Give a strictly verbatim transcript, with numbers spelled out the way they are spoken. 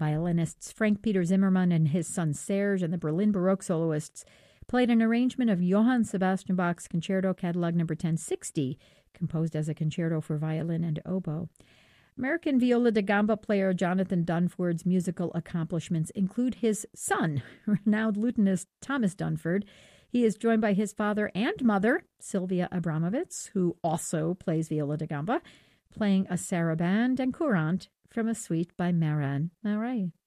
Violinists Frank Peter Zimmermann and his son Serge and the Berlin Baroque soloists played an arrangement of Johann Sebastian Bach's Concerto Catalog number ten sixty, composed as a concerto for violin and oboe. American viola da gamba player Jonathan Dunford's musical accomplishments include his son, renowned lutenist Thomas Dunford. He is joined by his father and mother, Sylvia Abramovitz, who also plays viola da gamba, playing a sarabande and courante from a suite by Marin. All right.